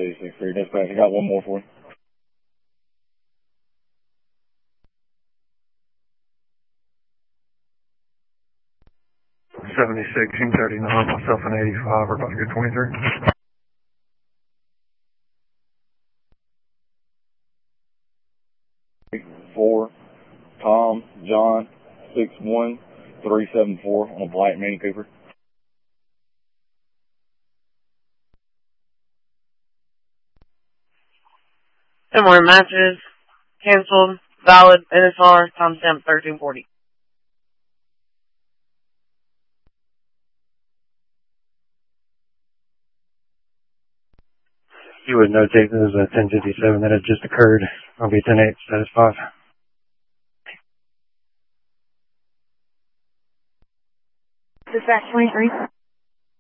263. Dispatch, I got one more for you. 76, June 39, myself an 85, we're about to get 23. 4, Tom, John, 61374 on a black Mini Cooper. No more matches. Canceled. Valid. NSR. Timestamp 1340. You would notate this is a 1057 that had just occurred. I'll be 10-8, status 5. Dispatch 23.